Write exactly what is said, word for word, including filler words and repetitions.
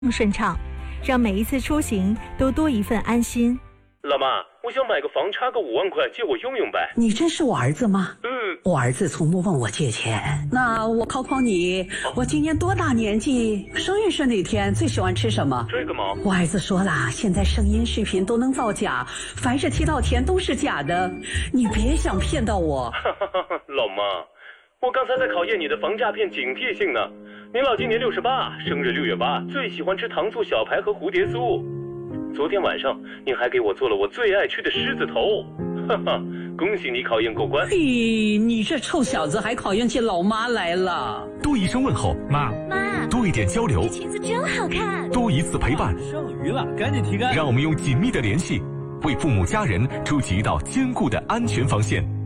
更顺畅，让每一次出行都多一份安心。 老妈，我想买个房，差个五万块，借我用用呗。 你真是我儿子吗？ 嗯， 我儿子从不问我借钱。那我考考你，我今年多大年纪？生日是哪天？最喜欢吃什么？ 这个吗？ 我儿子说了，现在声音视频都能造假，凡是提到钱都是假的，你别想骗到我。 老妈，我刚才在考验你的防诈骗警惕性呢。您老今年六十八，生日六月八，最喜欢吃糖醋小排和蝴蝶酥。昨天晚上您还给我做了我最爱吃的狮子头，哈哈，恭喜你考验过关。 嘿，你这臭小子还考验起老妈来了。 多一声问候，妈妈， 多一点交流， 这裙子真好看， 多一次陪伴， 剩余了，赶紧提干。 让我们用紧密的联系，为父母家人筑起一道坚固的安全防线。